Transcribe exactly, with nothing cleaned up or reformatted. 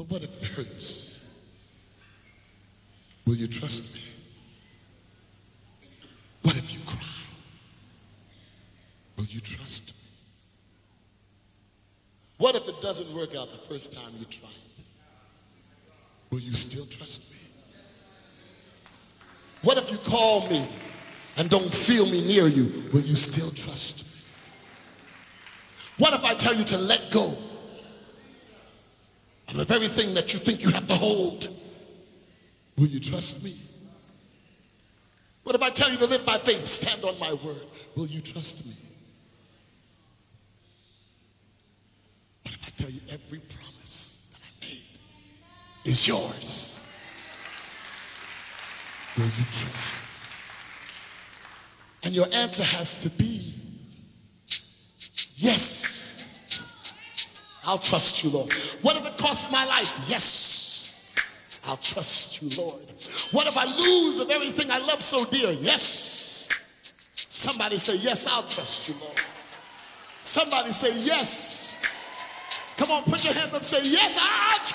But what if it hurts? Will you trust me? What if you cry? Will you trust me? What if it doesn't work out the first time you try it? Will you still trust me? What if you call me and don't feel me near you? Will you still trust me? What if I tell you to let go of the very thing that you think you have to hold? Will you trust me? What if I tell you to live by faith, stand on my word? Will you trust me? What if I tell you every promise that I made is yours? Will you trust? And your answer has to be yes. I'll trust you, Lord. What if it costs my life? Yes, I'll trust you, Lord. What if I lose the very thing I love so dear? Yes. Somebody say, yes, I'll trust you, Lord. Somebody say, yes. Come on, put your hands up, say, yes, I'll trust you.